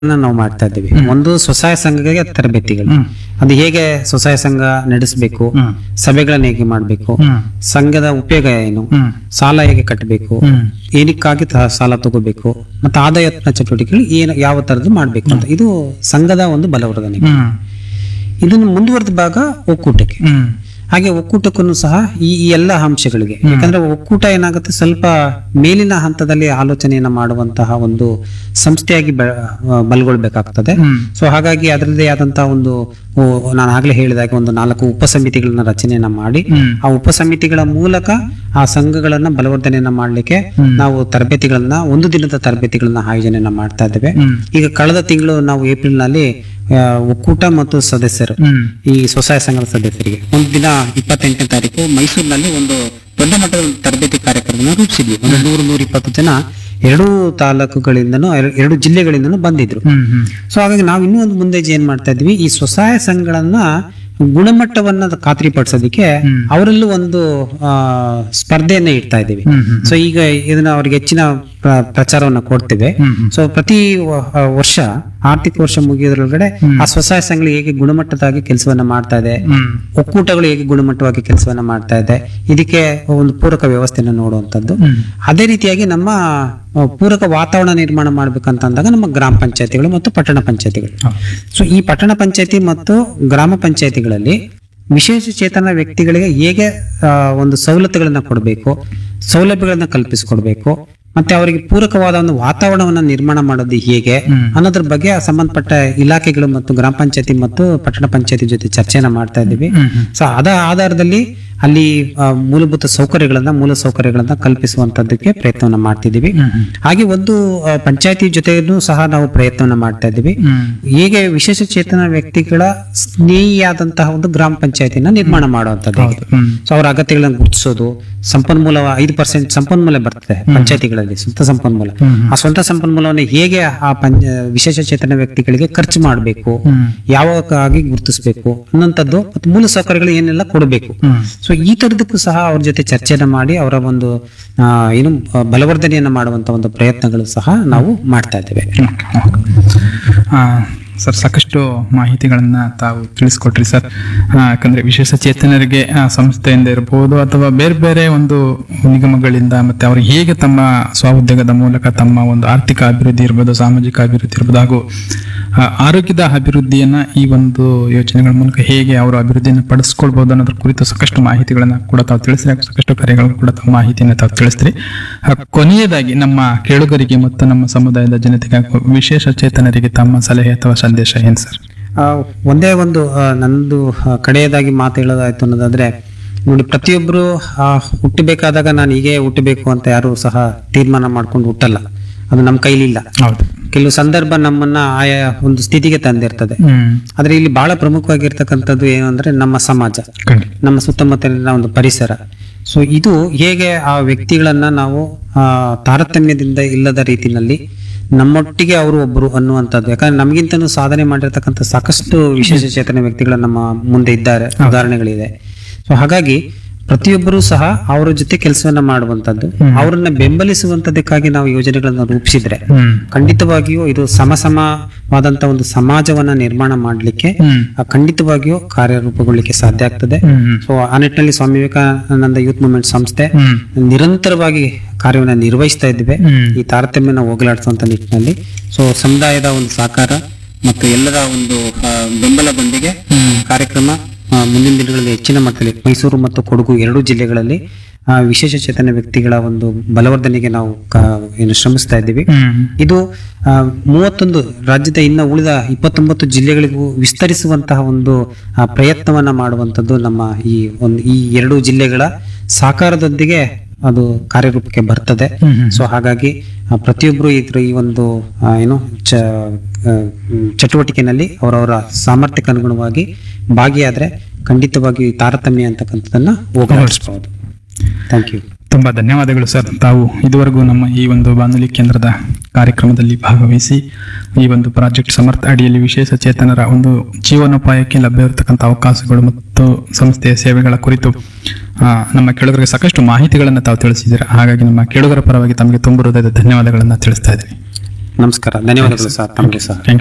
ನಾವು ಮಾಡ್ತಾ ಇದ್ದೀವಿ. ಒಂದು ಸ್ವಸಹಾಯ ಸಂಘಗಳಿಗೆ ತರಬೇತಿಗಳು, ಅದು ಹೇಗೆ ಸ್ವಸಹಾಯ ಸಂಘ ನಡೆಸಬೇಕು, ಸಭೆಗಳನ್ನ ಹೇಗೆ ಮಾಡಬೇಕು, ಸಂಘದ ಉಪಯೋಗ ಏನು, ಸಾಲ ಹೇಗೆ ಕಟ್ಟಬೇಕು, ಏನಕ್ಕಾಗಿ ಸಾಲ ತಗೋಬೇಕು, ಮತ್ತೆ ಆದಾಯ ಚಟುವಟಿಕೆಗಳು ಏನು ಯಾವ ತರದ್ದು ಮಾಡ್ಬೇಕು ಅಂತ, ಇದು ಸಂಘದ ಒಂದು ಬಲವರ್ಧನೆ. ಇದನ್ನು ಮುಂದುವರೆದ ಭಾಗ ಒಕ್ಕೂಟಕ್ಕೆ. ಹಾಗೆ ಒಕ್ಕೂಟಕ್ಕೂ ಸಹ ಈ ಎಲ್ಲ ಅಂಶಗಳಿಗೆ, ಯಾಕಂದ್ರೆ ಒಕ್ಕೂಟ ಏನಾಗುತ್ತೆ, ಸ್ವಲ್ಪ ಮೇಲಿನ ಹಂತದಲ್ಲಿ ಆಲೋಚನೆಯನ್ನ ಮಾಡುವಂತಹ ಒಂದು ಸಂಸ್ಥೆಯಾಗಿ ಬಲಗೊಳ್ಬೇಕಾಗ್ತದೆ. ಸೊ ಹಾಗಾಗಿ ಅದರದ್ದೇ ಆದಂತಹ ಒಂದು, ನಾನು ಆಗ್ಲೇ ಹೇಳಿದಾಗ ಒಂದು 4 ಉಪಸಮಿತಿಗಳನ್ನ ರಚನೆಯನ್ನ ಮಾಡಿ, ಆ ಉಪಸಮಿತಿಗಳ ಮೂಲಕ ಆ ಸಂಘಗಳನ್ನ ಬಲವರ್ಧನೆಯನ್ನ ಮಾಡ್ಲಿಕ್ಕೆ ನಾವು ತರಬೇತಿಗಳನ್ನ, ಒಂದು ದಿನದ ತರಬೇತಿಗಳನ್ನ ಆಯೋಜನೆಯನ್ನ ಮಾಡ್ತಾ ಇದ್ದೇವೆ. ಈಗ ಕಳೆದ ತಿಂಗಳು ನಾವು ಏಪ್ರಿಲ್ ನಲ್ಲಿ ಒಕ್ಕೂಟ ಮತ್ತು ಸದಸ್ಯರು, ಈ ಸ್ವಸಹಾಯ ಸಂಘದ ಸದಸ್ಯರಿಗೆ ಒಂದು ದಿನ 28ನೇ ತಾರೀಕು ಮೈಸೂರಿನಲ್ಲಿ ಒಂದು ದೊಡ್ಡ ಮಟ್ಟದ ತರಬೇತಿ ಕಾರ್ಯಕ್ರಮವನ್ನು ರೂಪಿಸಿದ್ವಿ. ಒಂದು 100-120 ಜನ 2 ತಾಲೂಕುಗಳಿಂದನೂ 2 ಜಿಲ್ಲೆಗಳಿಂದನೂ ಬಂದಿದ್ರು. ಸೊ ಹಾಗಾಗಿ ನಾವು ಇನ್ನೂ ಒಂದು ಮುಂದೆ ಏನ್ ಮಾಡ್ತಾ ಇದ್ವಿ, ಈ ಸ್ವಸಹಾಯ ಸಂಘಗಳನ್ನ ಗುಣಮಟ್ಟವನ್ನ ಖಾತ್ರಿಪಡಿಸೋದಕ್ಕೆ ಅವರಲ್ಲೂ ಒಂದು ಸ್ಪರ್ಧೆಯನ್ನ ಇಡ್ತಾ ಇದ್ದೀವಿ. ಸೊ ಈಗ ಇದನ್ನ ಅವ್ರಿಗೆ ಹೆಚ್ಚಿನ ಪ್ರಚಾರವನ್ನ ಕೊಡ್ತೇವೆ. ಸೊ ಪ್ರತಿ ವರ್ಷ ಆರ್ಥಿಕ ವರ್ಷ ಮುಗಿಯೋದ್ರೊಳಗಡೆ ಆ ಸ್ವಸಹಾಯ ಸಂಘಗಳು ಹೇಗೆ ಗುಣಮಟ್ಟದಾಗಿ ಕೆಲಸವನ್ನ ಮಾಡ್ತಾ ಇದೆ, ಒಕ್ಕೂಟಗಳು ಹೇಗೆ ಗುಣಮಟ್ಟವಾಗಿ ಕೆಲಸವನ್ನ ಮಾಡ್ತಾ ಇದೆ, ಇದಕ್ಕೆ ಒಂದು ಪೂರಕ ವ್ಯವಸ್ಥೆಯನ್ನು ನೋಡುವಂತದ್ದು. ಅದೇ ರೀತಿಯಾಗಿ ನಮ್ಮ ಪೂರಕ ವಾತಾವರಣ ನಿರ್ಮಾಣ ಮಾಡ್ಬೇಕಂತ ಅಂದಾಗ ನಮ್ಮ ಗ್ರಾಮ ಪಂಚಾಯತಿಗಳು ಮತ್ತು ಪಟ್ಟಣ ಪಂಚಾಯತಿಗಳು. ಸೊ ಈ ಪಟ್ಟಣ ಪಂಚಾಯತಿ ಮತ್ತು ಗ್ರಾಮ ಪಂಚಾಯತಿಗಳಲ್ಲಿ ವಿಶೇಷ ಚೇತನ ವ್ಯಕ್ತಿಗಳಿಗೆ ಹೇಗೆ ಒಂದು ಸವಲತ್ತುಗಳನ್ನ ಕೊಡಬೇಕು, ಸೌಲಭ್ಯಗಳನ್ನ ಕಲ್ಪಿಸಿಕೊಡ್ಬೇಕು, ಮತ್ತೆ ಅವರಿಗೆ ಪೂರಕವಾದ ಒಂದು ವಾತಾವರಣವನ್ನ ನಿರ್ಮಾಣ ಮಾಡೋದು ಹೇಗೆ ಅನ್ನೋದ್ರ ಬಗ್ಗೆ ಸಂಬಂಧಪಟ್ಟ ಇಲಾಖೆಗಳು ಮತ್ತು ಗ್ರಾಮ ಪಂಚಾಯತಿ ಮತ್ತು ಪಟ್ಟಣ ಪಂಚಾಯತಿ ಜೊತೆ ಚರ್ಚೆಯನ್ನ ಮಾಡ್ತಾ ಇದ್ದೀವಿ. ಸೊ ಅದ ಆಧಾರದಲ್ಲಿ ಅಲ್ಲಿ ಮೂಲ ಸೌಕರ್ಯಗಳನ್ನ ಕಲ್ಪಿಸುವಂತದ್ದಕ್ಕೆ ಪ್ರಯತ್ನವನ್ನ ಮಾಡ್ತಿದ್ದೀವಿ. ಹಾಗೆ ಒಂದು ಪಂಚಾಯತಿ ಜೊತೆನೂ ಸಹ ನಾವು ಪ್ರಯತ್ನವನ್ನ ಮಾಡ್ತಾ ಇದ್ದೀವಿ. ಹೇಗೆ ವಿಶೇಷ ಚೇತನ ವ್ಯಕ್ತಿಗಳ ಸ್ನೇಹಿಯಾದಂತಹ ಒಂದು ಗ್ರಾಮ ಪಂಚಾಯತಿನ ನಿರ್ಮಾಣ ಮಾಡುವಂತದ್ದು. ಸೊ ಅವರ ಅಗತ್ಯಗಳನ್ನ ಗುರುತಿಸೋದು, ಸಂಪನ್ಮೂಲ 5% ಸಂಪನ್ಮೂಲ ಬರ್ತದೆ ಪಂಚಾಯತಿಗಳಲ್ಲಿ, ಸ್ವಂತ ಸಂಪನ್ಮೂಲ. ಆ ಸ್ವಂತ ಸಂಪನ್ಮೂಲವನ್ನು ಹೇಗೆ ಆ ವಿಶೇಷ ಚೇತನ ವ್ಯಕ್ತಿಗಳಿಗೆ ಖರ್ಚು ಮಾಡಬೇಕು, ಯಾವಾಗಾಗಿ ಗುರುತಿಸಬೇಕು ಅನ್ನೋಂಥದ್ದು, ಮತ್ತು ಮೂಲ ಸೌಕರ್ಯಗಳು ಏನೆಲ್ಲ ಕೊಡಬೇಕು. ಸೊ ಈ ತರದಕ್ಕೂ ಸಹ ಅವ್ರ ಜೊತೆ ಚರ್ಚೆನ ಮಾಡಿ ಅವರ ಒಂದು ಏನು ಬಲವರ್ಧನೆಯನ್ನ ಮಾಡುವಂತ ಒಂದು ಪ್ರಯತ್ನಗಳು ಸಹ ನಾವು ಮಾಡ್ತಾ ಇದ್ದೇವೆ. ಸರ್, ಸಾಕಷ್ಟು ಮಾಹಿತಿಗಳನ್ನ ತಾವು ತಿಳಿಸ್ಕೊಟ್ರಿ ಸರ್. ಯಾಕಂದ್ರೆ ವಿಶೇಷ ಚೇತನರಿಗೆ ಸಂಸ್ಥೆಯಿಂದ ಇರಬಹುದು ಅಥವಾ ಬೇರೆ ಬೇರೆ ಒಂದು ನಿಗಮಗಳಿಂದ, ಮತ್ತೆ ಅವರು ಹೇಗೆ ತಮ್ಮ ಸ್ವಉದ್ಯೋಗದ ಮೂಲಕ ತಮ್ಮ ಒಂದು ಆರ್ಥಿಕ ಅಭಿವೃದ್ಧಿ ಇರ್ಬೋದು, ಸಾಮಾಜಿಕ ಅಭಿವೃದ್ಧಿ ಇರ್ಬೋದು, ಹಾಗೂ ಆರೋಗ್ಯದ ಅಭಿವೃದ್ಧಿಯನ್ನ ಈ ಒಂದು ಯೋಜನೆಗಳ ಮೂಲಕ ಹೇಗೆ ಅವರು ಅಭಿವೃದ್ಧಿಯನ್ನು ಪಡಿಸ್ಕೊಳ್ಬಹುದು ಅನ್ನೋದ್ರ ಕುರಿತು ಸಾಕಷ್ಟು ಮಾಹಿತಿಗಳನ್ನ ಕೂಡ ತಾವು ತಿಳಿಸ್ರಿ, ಸಾಕಷ್ಟು ಕಾರ್ಯಗಳು ಕೂಡ ತಾವು ಮಾಹಿತಿಯನ್ನು ತಾವು ತಿಳಿಸ್ತೀರಿ. ಕೊನೆಯದಾಗಿ ನಮ್ಮ ಕೇಳುಗರಿಗೆ ಮತ್ತು ನಮ್ಮ ಸಮುದಾಯದ ಜನತೆಗೆ, ವಿಶೇಷ ಚೇತನರಿಗೆ ತಮ್ಮ ಸಲಹೆ ಅಥವಾ ಸಂದೇಶ ಏನ್ ಸರ್? ಒಂದೇ ಒಂದು ನಂದು ಕಡೆಯದಾಗಿ ಮಾತು ಹೇಳೋದಾಯ್ತು ಅನ್ನೋದಾದ್ರೆ, ನೋಡಿ, ಪ್ರತಿಯೊಬ್ರು ಹುಟ್ಟಬೇಕಾದಾಗ ನಾನು ಹೀಗೆ ಹುಟ್ಟಬೇಕು ಅಂತ ಯಾರು ಸಹ ತೀರ್ಮಾನ ಮಾಡ್ಕೊಂಡು ಹುಟ್ಟಲ್ಲ. ಅದು ನಮ್ಮ ಕೈಲಿಲ್ಲ. ಕೆಲವು ಸಂದರ್ಭ ನಮ್ಮನ್ನ ಆಯಾ ಒಂದು ಸ್ಥಿತಿಗೆ ತಂದಿರ್ತದೆ. ಆದ್ರೆ ಇಲ್ಲಿ ಬಹಳ ಪ್ರಮುಖವಾಗಿರ್ತಕ್ಕಂಥದ್ದು ಏನು ಅಂದ್ರೆ ನಮ್ಮ ಸಮಾಜ, ನಮ್ಮ ಸುತ್ತಮುತ್ತಲಿನ ಒಂದು ಪರಿಸರ. ಸೊ ಇದು ಹೇಗೆ ಆ ವ್ಯಕ್ತಿಗಳನ್ನ ನಾವು ತಾರತಮ್ಯದಿಂದ ಇಲ್ಲದ ರೀತಿನಲ್ಲಿ ನಮ್ಮೊಟ್ಟಿಗೆ ಅವರು ಒಬ್ರು ಅನ್ನುವಂಥದ್ದು. ಯಾಕಂದ್ರೆ ನಮಗಿಂತನೂ ಸಾಧನೆ ಮಾಡಿರ್ತಕ್ಕಂಥ ಸಾಕಷ್ಟು ವಿಶೇಷ ಚೇತನ ವ್ಯಕ್ತಿಗಳು ನಮ್ಮ ಮುಂದೆ ಇದ್ದಾರೆ, ಉದಾಹರಣೆಗಳಿದೆ. ಸೊ ಹಾಗಾಗಿ ಪ್ರತಿಯೊಬ್ಬರೂ ಸಹ ಅವರ ಜೊತೆ ಕೆಲಸವನ್ನ ಮಾಡುವಂತದ್ದು, ಅವರನ್ನ ಬೆಂಬಲಿಸುವಂತದಕ್ಕಾಗಿ ನಾವು ಯೋಜನೆಗಳನ್ನ ರೂಪಿಸಿದ್ರೆ ಖಂಡಿತವಾಗಿಯೂ ಇದು ಸಮವಾದಂತ ಒಂದು ಸಮಾಜವನ್ನ ನಿರ್ಮಾಣ ಮಾಡ್ಲಿಕ್ಕೆ ಖಂಡಿತವಾಗಿಯೂ ಕಾರ್ಯರೂಪಗೊಳ್ಳಿಕ್ಕೆ ಸಾಧ್ಯ ಆಗ್ತದೆ. ಸೊ ಆ ನಿಟ್ಟಿನಲ್ಲಿ ಸ್ವಾಮಿ ವಿವೇಕಾನಂದ ಯೂತ್ ಮೂವ್ಮೆಂಟ್ ಸಂಸ್ಥೆ ನಿರಂತರವಾಗಿ ಕಾರ್ಯವನ್ನ ನಿರ್ವಹಿಸ್ತಾ ಇದ್ವಿ ಈ ತಾರತಮ್ಯನ ಹೋಗಲಾಡಿಸುವಂತ ನಿಟ್ಟಿನಲ್ಲಿ. ಸೊ ಸಮುದಾಯದ ಒಂದು ಸಹಕಾರ ಮತ್ತು ಎಲ್ಲರ ಒಂದು ಬೆಂಬಲದೊಂದಿಗೆ ಕಾರ್ಯಕ್ರಮ ಮುಂದಿನ ದಿನಗಳಲ್ಲಿ ಹೆಚ್ಚಿನ ಮಟ್ಟದಲ್ಲಿ ಮೈಸೂರು ಮತ್ತು ಕೊಡಗು 2 ಜಿಲ್ಲೆಗಳಲ್ಲಿ ವಿಶೇಷ ಚೇತನ ವ್ಯಕ್ತಿಗಳ ಒಂದು ಬಲವರ್ಧನೆಗೆ ನಾವು ಏನು ಶ್ರಮಿಸ್ತಾ ಇದ್ದೀವಿ. ಇದು 31 ರಾಜ್ಯದ ಇನ್ನ ಉಳಿದ 29 ಜಿಲ್ಲೆಗಳಿಗೂ ವಿಸ್ತರಿಸುವಂತಹ ಒಂದು ಪ್ರಯತ್ನವನ್ನ ಮಾಡುವಂತದ್ದು ನಮ್ಮ ಈ 2 ಜಿಲ್ಲೆಗಳ ಸಹಕಾರದೊಂದಿಗೆ ಅದು ಕಾರ್ಯರೂಪಕ್ಕೆ ಬರ್ತದೆ. ಸೊ ಹಾಗಾಗಿ ಪ್ರತಿಯೊಬ್ರು ಈ ಒಂದು ಏನು ಚಟುವಟಿಕೆನಲ್ಲಿ ಅವರವರ ಸಾಮರ್ಥ್ಯಕ್ಕೆ ಅನುಗುಣವಾಗಿ ಭಾಗಿಯಾದ್ರೆ ಖಂಡಿತವಾಗಿ ತಾರತಮ್ಯ ಅಂತಕ್ಕಂಥದ್ದನ್ನ ಹೋಗಲಾಡಿಸಬಹುದು. Thank you. ತುಂಬಾ ಧನ್ಯವಾದಗಳು ಸರ್. ತಾವು ಇದುವರೆಗೂ ನಮ್ಮ ಈ ಒಂದು ಬಾನುಲಿ ಕೇಂದ್ರದ ಕಾರ್ಯಕ್ರಮದಲ್ಲಿ ಭಾಗವಹಿಸಿ ಈ ಒಂದು ಪ್ರಾಜೆಕ್ಟ್ ಸಮರ್ಥ ಅಡಿಯಲ್ಲಿ ವಿಶೇಷ ಚೇತನರ ಒಂದು ಜೀವನೋಪಾಯಕ್ಕೆ ಲಭ್ಯವಿರತಕ್ಕಂಥ ಅವಕಾಶಗಳು ಮತ್ತು ಸಂಸ್ಥೆಯ ಸೇವೆಗಳ ಕುರಿತು ನಮ್ಮ ಕೇಳುಗರಿಗೆ ಸಾಕಷ್ಟು ಮಾಹಿತಿಗಳನ್ನು ತಾವು ತಿಳಿಸಿದ್ದೀರಾ. ಹಾಗಾಗಿ ನಮ್ಮ ಕೇಳುಗರ ಪರವಾಗಿ ತಮಗೆ ತುಂಬ ಹೃದಯದ ಧನ್ಯವಾದಗಳನ್ನು ತಿಳಿಸ್ತಾ ಇದ್ದೀನಿ. ನಮಸ್ಕಾರ, ಧನ್ಯವಾದಗಳು ಸರ್ ತಮಗೆ ಸರ್.